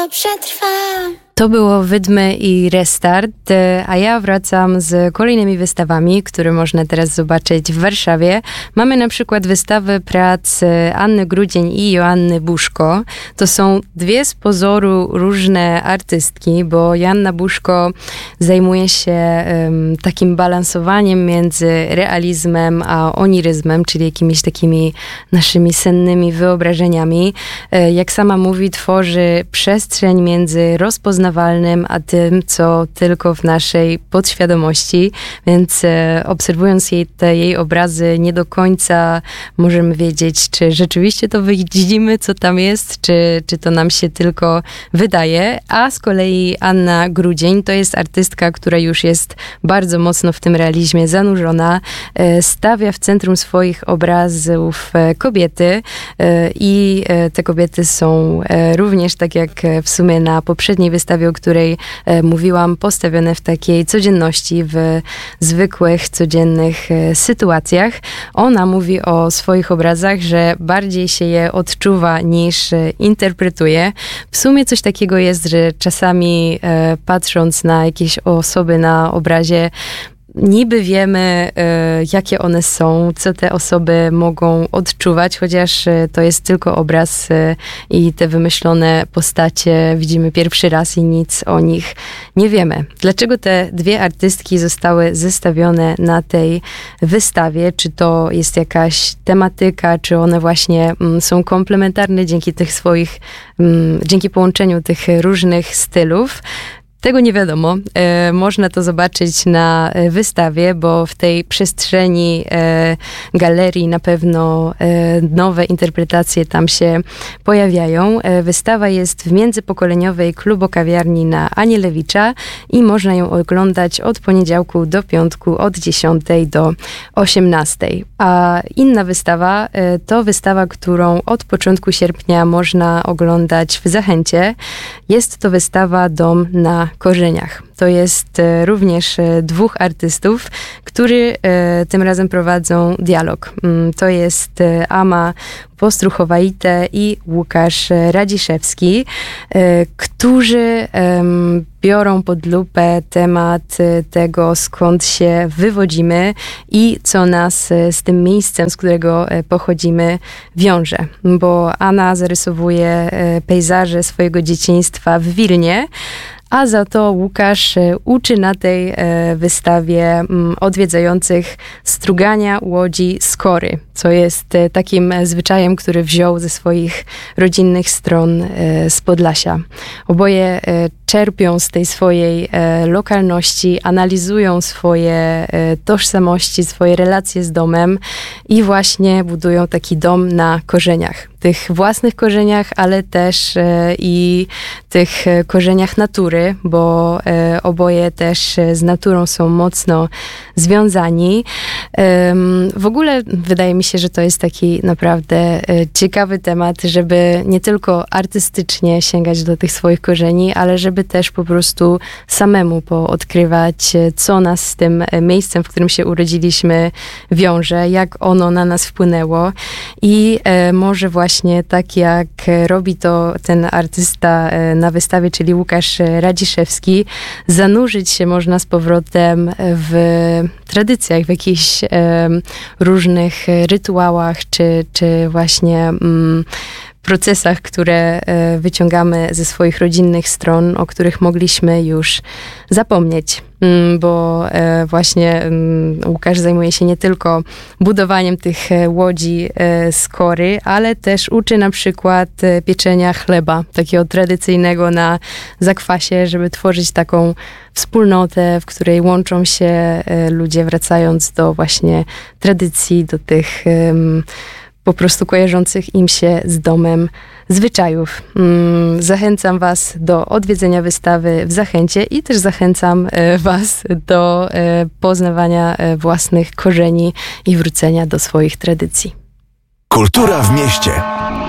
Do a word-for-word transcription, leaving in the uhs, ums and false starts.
Przetrwam. To było Wydmy i Restart, a ja wracam z kolejnymi wystawami, które można teraz zobaczyć w Warszawie. Mamy na przykład wystawę prac Anny Grudzień i Joanny Buszko. To są dwie z pozoru różne artystki, bo Joanna Buszko zajmuje się um, takim balansowaniem między realizmem a oniryzmem, czyli jakimiś takimi naszymi sennymi wyobrażeniami. Jak sama mówi, tworzy przestrzeń między rozpoznawaniem a tym, co tylko w naszej podświadomości, więc e, obserwując jej, te jej obrazy, nie do końca możemy wiedzieć, czy rzeczywiście to widzimy, co tam jest, czy, czy to nam się tylko wydaje, a z kolei Anna Grudzień to jest artystka, która już jest bardzo mocno w tym realizmie zanurzona, e, stawia w centrum swoich obrazów e, kobiety e, i e, te kobiety są e, również, tak jak w sumie na poprzedniej wystawie, o której e, mówiłam, postawione w takiej codzienności, w zwykłych, codziennych e, sytuacjach. Ona mówi o swoich obrazach, że bardziej się je odczuwa niż e, interpretuje. W sumie coś takiego jest, że czasami e, patrząc na jakieś osoby na obrazie, niby wiemy, y, jakie one są, co te osoby mogą odczuwać, chociaż y, to jest tylko obraz y, i te wymyślone postacie widzimy pierwszy raz i nic o nich nie wiemy. Dlaczego te dwie artystki zostały zestawione na tej wystawie? Czy to jest jakaś tematyka, czy one właśnie mm, są komplementarne dzięki tych swoich, mm, dzięki połączeniu tych różnych stylów? Tego nie wiadomo. E, można to zobaczyć na wystawie, bo w tej przestrzeni e, galerii na pewno e, nowe interpretacje tam się pojawiają. E, wystawa jest w międzypokoleniowej klubokawiarni na Anielewicza i można ją oglądać od poniedziałku do piątku od dziesiątej do osiemnastej. A inna wystawa e, to wystawa, którą od początku sierpnia można oglądać w Zachęcie. Jest to wystawa Dom na korzeniach. To jest e, również e, dwóch artystów, którzy e, tym razem prowadzą dialog. Mm, to jest e, Ama Postruchowajte i Łukasz Radziszewski, e, którzy e, biorą pod lupę temat e, tego, skąd się wywodzimy i co nas e, z tym miejscem, z którego e, pochodzimy, wiąże. Bo Anna zarysowuje e, pejzaże swojego dzieciństwa w Wilnie, a za to Łukasz uczy na tej wystawie odwiedzających strugania łodzi z kory, co jest takim zwyczajem, który wziął ze swoich rodzinnych stron z Podlasia. Oboje czerpią z tej swojej lokalności, analizują swoje tożsamości, swoje relacje z domem i właśnie budują taki dom na korzeniach. Tych własnych korzeniach, ale też e, i tych korzeniach natury, bo e, oboje też z naturą są mocno związani. E, w ogóle wydaje mi się, że to jest taki naprawdę e, ciekawy temat, żeby nie tylko artystycznie sięgać do tych swoich korzeni, ale żeby też po prostu samemu poodkrywać, co nas z tym miejscem, w którym się urodziliśmy, wiąże, jak ono na nas wpłynęło i e, może właśnie Właśnie tak jak robi to ten artysta na wystawie, czyli Łukasz Radziszewski, zanurzyć się można z powrotem w tradycjach, w jakichś e, różnych rytuałach, czy, czy właśnie mm, procesach, które e, wyciągamy ze swoich rodzinnych stron, o których mogliśmy już zapomnieć. Bo e, właśnie m, Łukasz zajmuje się nie tylko budowaniem tych e, łodzi e, z kory, ale też uczy na przykład e, pieczenia chleba, takiego tradycyjnego na zakwasie, żeby tworzyć taką wspólnotę, w której łączą się e, ludzie, wracając do właśnie tradycji, do tych e, po prostu kojarzących im się z domem zwyczajów. Zachęcam was do odwiedzenia wystawy w Zachęcie i też zachęcam was do poznawania własnych korzeni i wrócenia do swoich tradycji. Kultura w mieście.